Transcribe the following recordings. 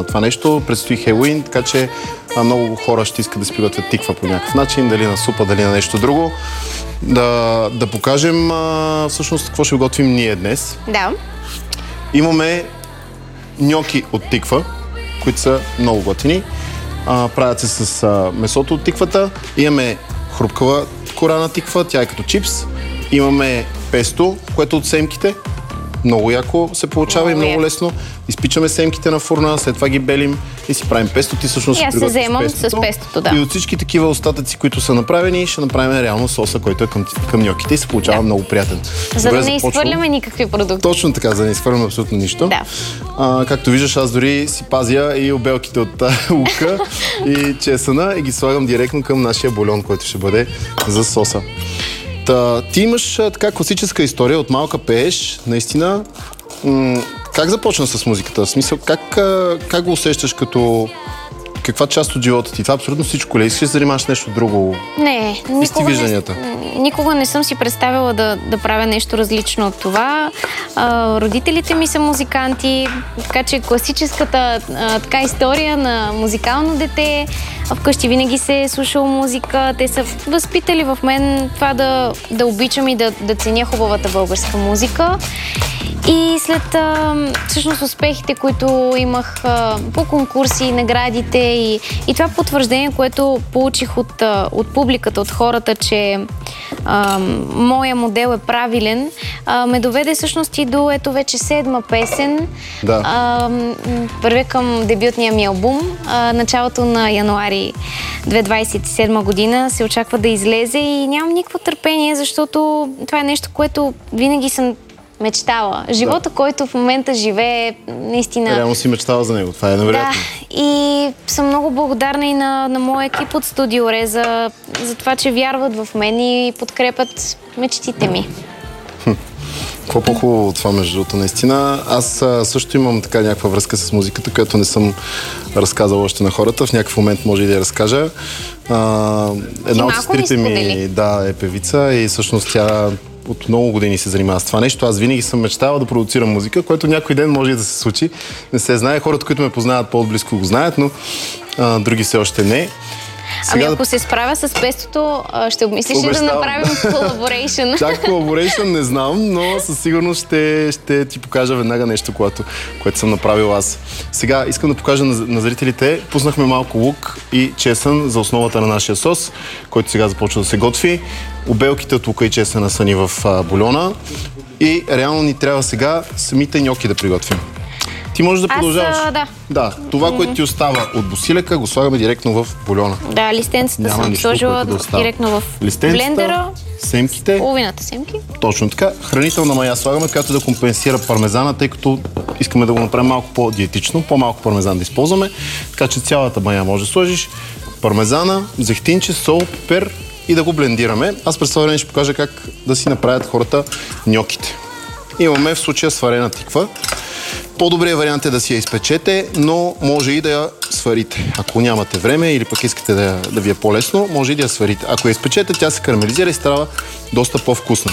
това нещо. Предстои Хелоуин, така че много хора ще искат да си приготвят тиква по някакъв начин, дали на супа, дали на нещо друго. Да покажем всъщност какво ще готвим ние днес. Да. Имаме ньоки от тиква, които са много готини. Правят се с месото от тиквата. Имаме хрупкава кора на тиква, тя е като чипс. Имаме песто, което от семките. Много яко се получава и много лесно. Изпичаме семките на фурна, след това ги белим и си правим песто. Ти всъщност и аз се вземам с пестото, да. И от всички такива остатъци, които са направени, ще направим реално соса, който е към ньоките и се получава много приятен. За да не изхвърляме никакви продукти. Точно така, за да не изхвърляме абсолютно нищо. Да. Както виждаш, аз дори си пазя и обелките от лука и чесъна и ги слагам директно към нашия бульон, който ще бъде за соса. Ти имаш така класическа история, от малка пееш, наистина. Как започна с музиката? В смисъл, как го усещаш като каква част от живота ти? Това абсолютно всичко ли? Искаш да занимаваш нещо друго? Не, никога не съм си представила да правя нещо различно от това. Родителите ми са музиканти, така че класическата история на музикално дете. Вкъщи винаги се е слушала музика. Те са възпитали в мен това да обичам и да ценя хубавата българска музика. И след всъщност успехите, които имах по конкурси, наградите и това потвърждение, което получих от публиката, от хората, че моя модел е правилен, ме доведе всъщност и до ето вече 7-ма песен. Да. Вървя към дебютния ми албум. Началото на януари 2027 година се очаква да излезе и нямам никакво търпение, защото това е нещо, което винаги съм мечтала. Живота, който в момента живее, наистина... Реално си мечтала за него, това е невероятно. Да, и съм много благодарна и на моя екип от Студио Ре за това, че вярват в мен и подкрепят мечтите ми. Какво по-хубаво от това, между другото, наистина. Аз също имам така някаква връзка с музиката, която не съм разказал още на хората. В някакъв момент може и да я разкажа. Една от сестрите ми е певица и всъщност тя от много години се занимава с това нещо. Аз винаги съм мечтала да продуцирам музика, което някой ден може и да се случи. Не се знае. Хората, които ме познават по-отблизко, го знаят, но други все още не. Сега ако се справя с пестото, ще обмислиш ли да направим колаборейшън? Чак колаборейшън не знам, но със сигурност ще ти покажа веднага нещо, което съм направил аз. Сега искам да покажа на зрителите. Пуснахме малко лук и чесън за основата на нашия сос, който сега започва да се готви. Обелките от лука и чесъна са ни в бульона и реално ни трябва сега самите ньоки да приготвим. Ти можеш да продължаваш. Да. Това, което ти остава от босилека, го слагаме директно в бульона. Да, листенцата съм сложила директно в блендера. Семките. Половината семки. Точно така. Хранителна мая слагаме, която да компенсира пармезана, тъй като искаме да го направим малко по-диетично, по-малко пармезан да използваме. Така че цялата мая може да сложиш. Пармезана, зехтинче, сол, пипер и да го блендираме. Аз през това време ще покажа как да си направят хората ньоките. Имаме в случая сварена тиква. По-добрият вариант е да си я изпечете, но може и да я сварите. Ако нямате време или пък искате да ви е по-лесно, може и да я сварите. Ако я изпечете, тя се карамелизира и става доста по-вкусна.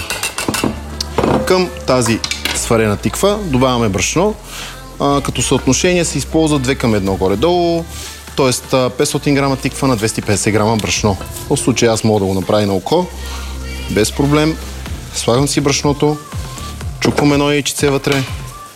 Към тази сварена тиква добавяме брашно. Като съотношение се използва 2:1 горе-долу, т.е. 500 грама тиква на 250 грама брашно. В случая аз мога да го направя на око, без проблем. Слагам си брашното, чуквам едно яйчице вътре,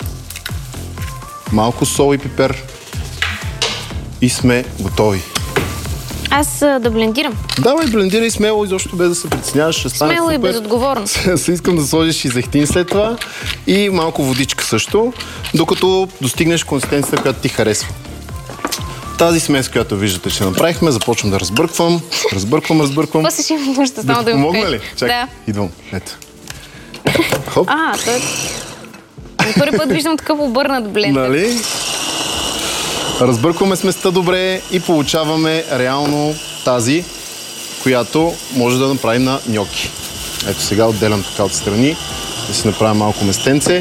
малко сол и пипер и сме готови. Аз да блендирам. Давай, блендирай смело, изобщо без да се притесняваш. Смело и безотговорно. Искам да сложиш и зехтин след това и малко водичка също, докато достигнеш консистенцията, която ти харесва. Тази смес, която виждате, че направихме, започвам да разбърквам. Разбърквам. После ще имам нужда само да помогна ли? Чакай, идвам. Ето. Хоп. Първи път виждам такъв обърнат блендер. Нали? Разбъркваме сместа добре и получаваме реално тази, която може да направим на ньоки. Ето сега отделям така отстрани, да си направя малко местенце.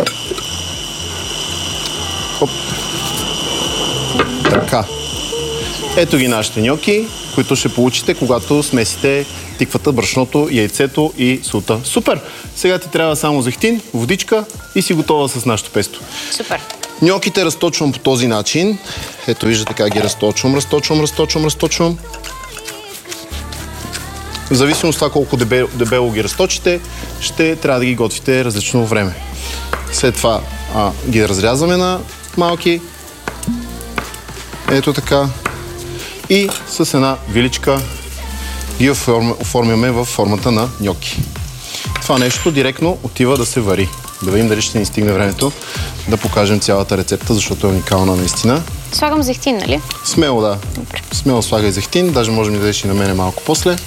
Хоп. Така. Ето ги нашите ньоки, които ще получите, когато смесите тиквата, брашното, яйцето и солта. Супер! Сега ти трябва само зехтин, водичка и си готова с нашето песто. Супер! Ньоките разточвам по този начин. Ето виждате как ги разточвам. В зависимост от това колко дебело ги разточите, ще трябва да ги готвите различно време. След това ги разрязваме на малки. Ето така. И с една виличка ги оформяме в формата на ньоки. Това нещо директно отива да се вари. Да видим дали ще ни стигне времето да покажем цялата рецепта, защото е уникална наистина. Слагам зехтин, нали? Смело, да. Смело слагай зехтин. Даже може да дадеш и на мене малко после.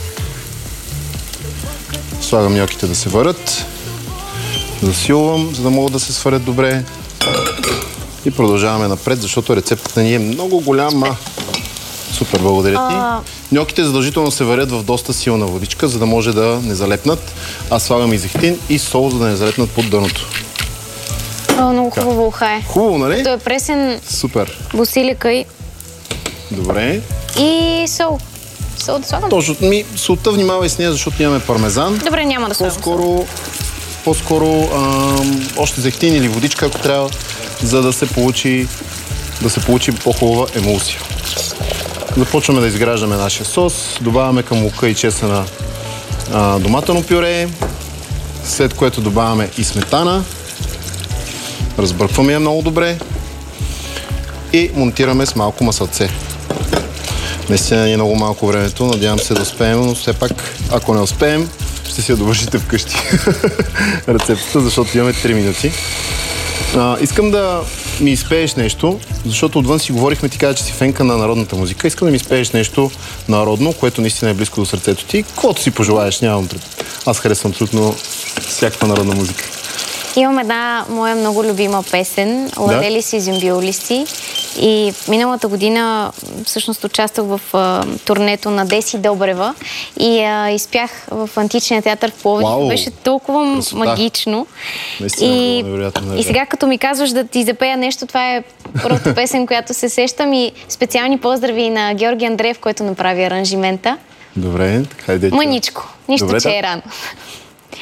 Слагам ньоките да се варят. Засилвам, за да могат да се сварят добре. И продължаваме напред, защото рецептата ни е много голяма. Супер, благодаря ти. Ньоките задължително се варят в доста силна водичка, за да може да не залепнат. Аз слагам и зехтин и сол, за да не залепнат под дъното. Много хубаво ухае. Хубаво, нали? Като е пресен. Супер. Босилика и... Добре. И сол. Сол да слагам? Точно. Солта внимавай с нея, защото имаме пармезан. Добре, няма да слагам. По-скоро още зехтин или водичка, ако трябва, за да се получи по-хубава емулсия. Започваме да изграждаме нашия сос. Добавяме към лука и чесъна доматено пюре, след което добавяме и сметана. Разбъркваме я много добре и монтираме с малко масълце. Наистина ни е много малко времето, надявам се да успеем, но все пак, ако не успеем, ще си я довършите вкъщи рецептата, защото имаме 3 минути. Искам да ми изпееш нещо, защото отвън си говорихме, ти каза, че си фенка на народната музика. Искам да ми изпееш нещо народно, което наистина е близко до сърцето ти. Каквото си пожелаеш, нямам пред. Аз харесвам абсолютно всякаква народна музика. Имам една моя много любима песен, "Ладели си зюмбиолисти", и миналата година всъщност участвах в турнето на Деси Добрева и изпях в Античния театър в Пловдив. Вау! Беше толкова магично. И сега като ми казваш да ти запея нещо, това е първата песен, която се сещам, и специални поздрави на Георги Андреев, който направи аранжимента. Добре, хайде. Мъничко, нищо, че е рано.